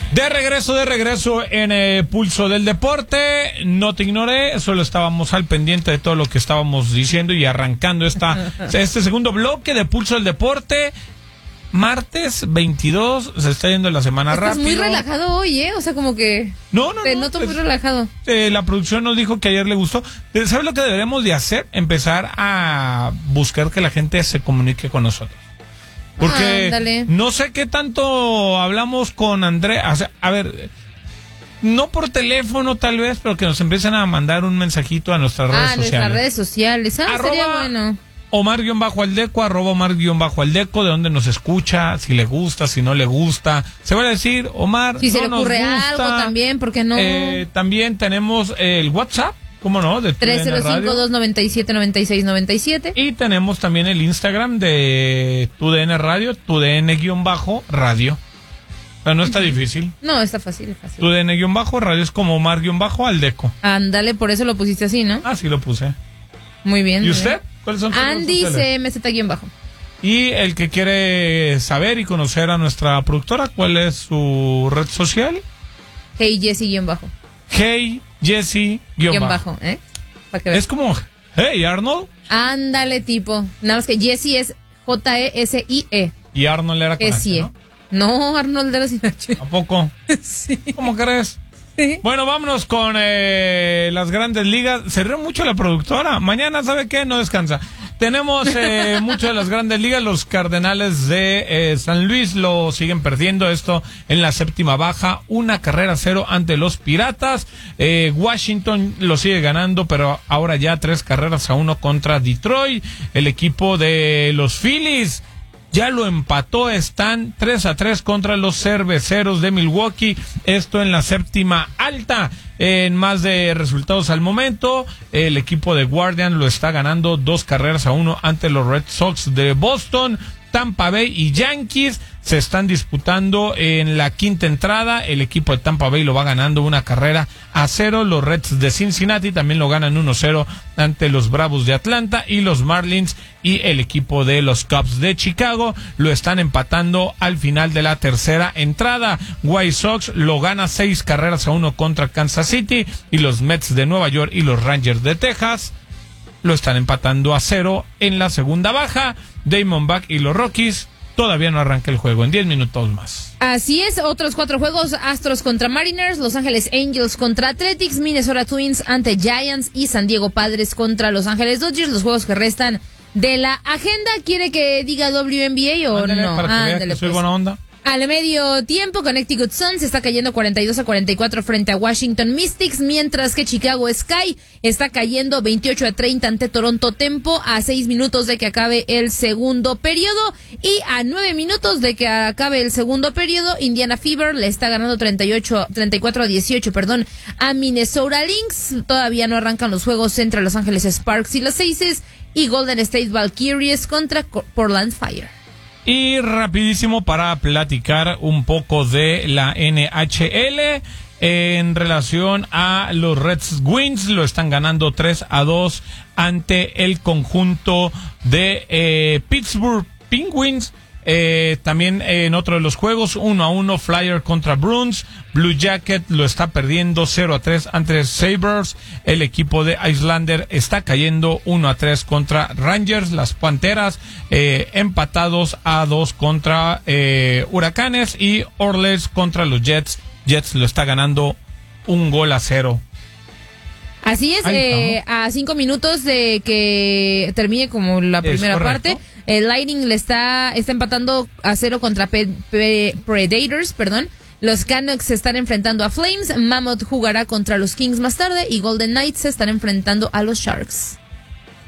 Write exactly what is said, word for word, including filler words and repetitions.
De regreso, de regreso en eh, Pulso del Deporte. No te ignoré, solo estábamos al pendiente de todo lo que estábamos diciendo y arrancando esta este segundo bloque de Pulso del Deporte. Martes veintidós, se está yendo la semana Estás rápido. muy relajado hoy, ¿eh? O sea, como que... No, no, Te no. noto pues, muy relajado. Eh, la producción nos dijo que ayer le gustó. ¿Sabes lo que deberemos de hacer? Empezar a buscar que la gente se comunique con nosotros. Porque Ándale. no sé qué tanto hablamos con Andrea. O sea, a ver, no por teléfono tal vez, pero que nos empiecen a mandar un mensajito a nuestras redes Ah, sociales. nuestras redes sociales. Ah, Arroba sería bueno. Omar-Aldeco, arroba Omar-Aldeco, de dónde nos escucha, si le gusta, si no le gusta. Se va a decir, Omar, Si no se le nos ocurre gusta. algo también, ¿por qué no? Eh, también tenemos el WhatsApp, ¿cómo no? De tres cero cinco, dos nueve siete, nueve seis nueve siete. Y tenemos también el Instagram de Tu D N Radio, Tu D N-Radio. Pero no está difícil. No, está fácil, fácil. Tu D N-Radio es como Omar-Aldeco. Ándale, por eso lo pusiste así, ¿no? Así lo puse. Muy bien. ¿Y muy usted? bien. ¿Cuáles son sus redes Andy sociales? C M Z guión bajo. Y el que quiere saber y conocer a nuestra productora, ¿cuál es su red social? Hey Jesse guión bajo. Hey Jesse Guión bajo, ¿eh? Para que veas. Es como Hey Arnold. Ándale, tipo. Nada más que Jesse es J E S I E. Y Arnold era con H, S I E. ¿no? No, Arnold era sin H. ¿A poco? Sí. ¿Cómo crees? Sí. Bueno, vámonos con eh, las grandes ligas. Se rió mucho la productora. Mañana, ¿sabe qué? No descansa. Tenemos eh, mucho de las grandes ligas. Los Cardenales de eh, San Luis lo siguen perdiendo. Esto en la séptima baja. Una carrera cero ante los Piratas. Eh, Washington lo sigue ganando, pero ahora ya tres carreras a uno contra Detroit. El equipo de los Phillies ya lo empató, están tres a tres contra los Cerveceros de Milwaukee, esto en la séptima alta. En más de resultados al momento, el equipo de Guardian lo está ganando dos carreras a uno ante los Red Sox de Boston. Tampa Bay y Yankees se están disputando en la quinta entrada. El equipo de Tampa Bay lo va ganando una carrera a cero. Los Reds de Cincinnati también lo ganan uno cero ante los Bravos de Atlanta. Y los Marlins y el equipo de los Cubs de Chicago lo están empatando al final de la tercera entrada. White Sox lo gana seis carreras a uno contra Kansas City. Y los Mets de Nueva York y los Rangers de Texas lo están empatando a cero en la segunda baja. Diamondback y los Rockies todavía no arranca el juego, en diez minutos más. Así es, otros cuatro juegos: Astros contra Mariners, Los Ángeles Angels contra Athletics, Minnesota Twins ante Giants y San Diego Padres contra Los Ángeles Dodgers. Los juegos que restan de la agenda. ¿Quiere que diga W N B A o Ándale, no? para que vea Ándale, que soy pues. buena onda. Al medio tiempo, Connecticut Sun se está cayendo cuarenta y dos a cuarenta y cuatro frente a Washington Mystics, mientras que Chicago Sky está cayendo veintiocho a treinta ante Toronto Tempo a seis minutos de que acabe el segundo periodo. Y a nueve minutos de que acabe el segundo periodo, Indiana Fever le está ganando treinta y ocho, treinta y cuatro a dieciocho, perdón, a Minnesota Lynx. Todavía no arrancan los juegos entre Los Ángeles Sparks y los Aces, y Golden State Valkyries contra Portland Fire. Y rapidísimo para platicar un poco de la N H L en relación a los Red Wings, lo están ganando tres a dos ante el conjunto de eh, Pittsburgh Penguins. Eh, también eh, en otro de los juegos, uno a uno, Flyer contra Bruins. Blue Jacket lo está perdiendo cero a tres ante Sabres. El equipo de Icelander está cayendo uno a tres contra Rangers. Las Panteras eh, empatados a dos contra eh, Huracanes. Y Orleans contra los Jets. Jets lo está ganando un gol a cero. Así es, eh, a cinco minutos de que termine como la primera parte, el Lightning le está, está empatando a cero contra Pe- Pe- Predators, perdón. Los Canucks se están enfrentando a Flames, Mammoth jugará contra los Kings más tarde y Golden Knights se están enfrentando a los Sharks.